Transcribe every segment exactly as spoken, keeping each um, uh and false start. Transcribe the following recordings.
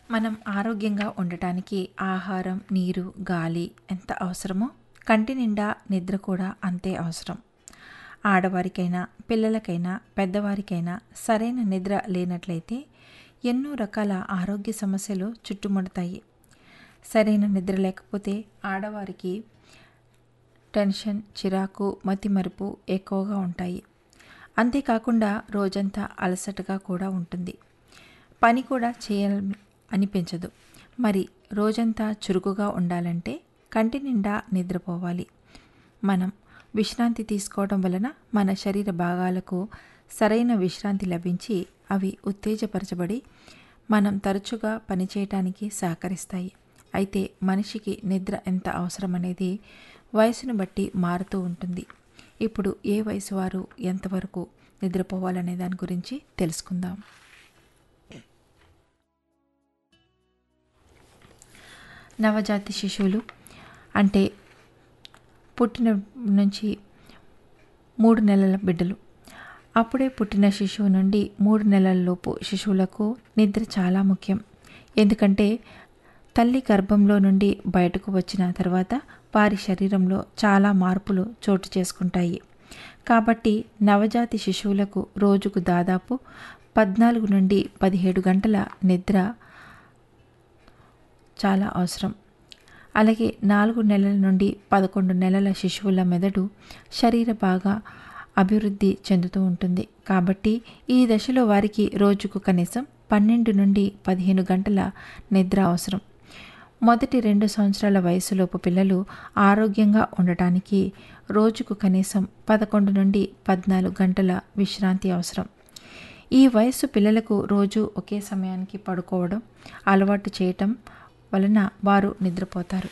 మనం ఆరోగ్యంగా ఉండటానికి ఆహారం, నీరు, గాలి ఎంత అవసరమో కంటి నిండా నిద్ర కూడా అంతే అవసరం. ఆడవారికైనా, పిల్లలకైనా, పెద్దవారికైనా సరైన నిద్ర లేనట్లయితే ఎన్నో రకాల ఆరోగ్య సమస్యలు చుట్టుముడతాయి. సరైన నిద్ర లేకపోతే ఆడవారికి టెన్షన్, చిరాకు, మతిమరుపు ఎక్కువగా ఉంటాయి. అంతేకాకుండా రోజంతా అలసటగా కూడా ఉంటుంది. పని కూడా చేయాలని అనిపించదు. మరి రోజంతా చురుకుగా ఉండాలంటే కంటి నిండా నిద్రపోవాలి. మనం విశ్రాంతి తీసుకోవడం వలన మన శరీర భాగాలకు సరైన విశ్రాంతి లభించి అవి ఉత్తేజపరచబడి మనం తరచుగా పనిచేయటానికి సహకరిస్తాయి. అయితే మనిషికి నిద్ర ఎంత అవసరమనేది వయసును బట్టి మారుతూ ఉంటుంది. ఇప్పుడు ఏ వయసు వారు ఎంతవరకు నిద్రపోవాలనే దాని గురించి తెలుసుకుందాం. నవజాత శిశువులు అంటే పుట్టిన నుంచి మూడు నెలల బిడ్డలు. అప్పుడే పుట్టిన శిశువు నుండి మూడు నెలల లోపు శిశువులకు నిద్ర చాలా ముఖ్యం. ఎందుకంటే తల్లి గర్భంలో నుండి బయటకు వచ్చిన తర్వాత వారి శరీరంలో చాలా మార్పులు చోటు చేసుకుంటాయి. కాబట్టి నవజాతి శిశువులకు రోజుకు దాదాపు పద్నాలుగు నుండి పదిహేడు గంటల నిద్ర చాలా అవసరం. అలాగే నాలుగు నెలల నుండి పదకొండు నెలల శిశువుల మెదడు శరీర బాగా అభివృద్ధి చెందుతూ ఉంటుంది. కాబట్టి ఈ దశలో వారికి రోజుకు కనీసం పన్నెండు నుండి పదిహేను గంటల నిద్ర అవసరం. మొదటి రెండు సంవత్సరాల వయసులోపు పిల్లలు ఆరోగ్యంగా ఉండటానికి రోజుకు కనీసం పదకొండు నుండి పద్నాలుగు గంటల విశ్రాంతి అవసరం. ఈ వయసు పిల్లలకు రోజు ఒకే సమయానికి పడుకోవడం అలవాటు చేయటం వలన వారు నిద్రపోతారు.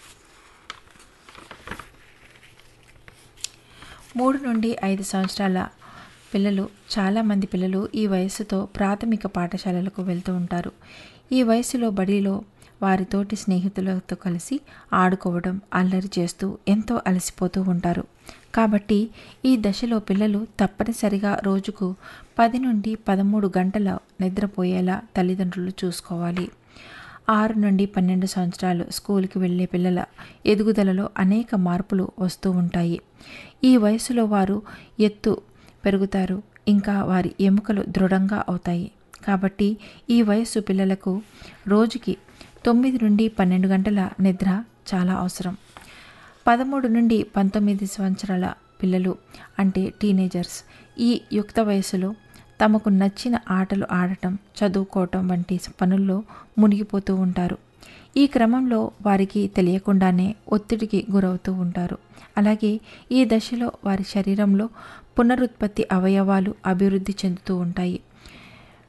మూడు నుండి ఐదు సంవత్సరాల పిల్లలు చాలామంది పిల్లలు ఈ వయసుతో ప్రాథమిక పాఠశాలలకు వెళ్తూ ఉంటారు. ఈ వయసులో బడిలో వారితోటి స్నేహితులతో కలిసి ఆడుకోవడం, అల్లరి చేస్తూ ఎంతో అలసిపోతూ ఉంటారు. కాబట్టి ఈ దశలో పిల్లలు తప్పనిసరిగా రోజుకు పది నుండి పదమూడు గంటల నిద్రపోయేలా తల్లిదండ్రులు చూసుకోవాలి. ఆరు నుండి పన్నెండు సంవత్సరాలు స్కూల్కి వెళ్ళే పిల్లల ఎదుగుదలలో అనేక మార్పులు వస్తూ ఉంటాయి. ఈ వయసులో వారు ఎత్తు పెరుగుతారు, ఇంకా వారి ఎముకలు దృఢంగా అవుతాయి. కాబట్టి ఈ వయసు పిల్లలకు రోజుకి తొమ్మిది నుండి పన్నెండు గంటల నిద్ర చాలా అవసరం. పదమూడు నుండి పంతొమ్మిది సంవత్సరాల పిల్లలు అంటే టీనేజర్స్ ఈ యుక్త వయసులో తమకు నచ్చిన ఆటలు ఆడటం, చదువుకోవటం వంటి పనుల్లో మునిగిపోతూ ఉంటారు. ఈ క్రమంలో వారికి తెలియకుండానే ఒత్తిడికి గురవుతూ ఉంటారు. అలాగే ఈ దశలో వారి శరీరంలో పునరుత్పత్తి అవయవాలు అభివృద్ధి చెందుతూ ఉంటాయి.